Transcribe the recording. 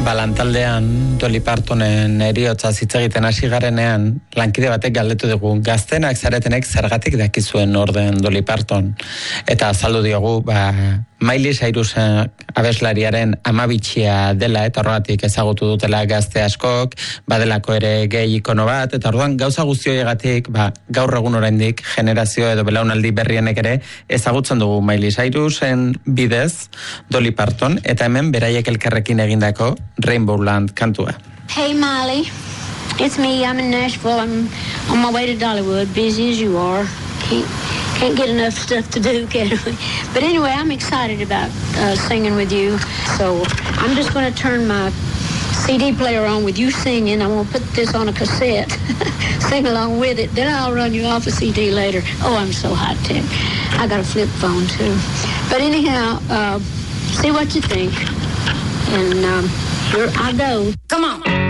Balantaldean, Dolly Partonen eriotza hitz egiten hasi garenean, lankide batek galdetu dugu, gaztenak zaretenek zergatik dakizuen orden Dolly Parton. Eta azaldu diogu, Miley Cyrus abeslariaren amabitxia dela, eta horregatik ezagutu dutela gazte askok, badelako ere gehi ikono bat, eta orduan gauza guztioegatik, gaur egun oraindik generazio edo belaunaldi berrienek ere ezagutzen dugu Miley Cyrusen bidez Dolly Parton, eta hemen beraiek elkarrekin egindako Rainbowland kantua. Hey Miley, it's me, I'm in Nashville, I'm on my way to Dollywood, busy as you are. Can't get enough stuff to do, can we? But anyway, I'm excited about singing with you, so I'm just going to turn my CD player on with you singing. I'm going to put this on a cassette, sing along with it, then I'll run you off a CD later. Oh, I'm so high-tech. I got a flip phone, too. But anyhow, see what you think. And here I go. Come on.